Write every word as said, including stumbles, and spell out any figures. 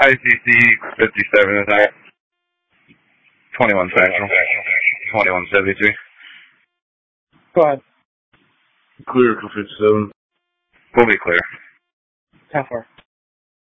I C C fifty-seven is out. twenty-one Central. twenty-one seventy-three. Go ahead. Clear for fifty-seven. We'll be clear. How far?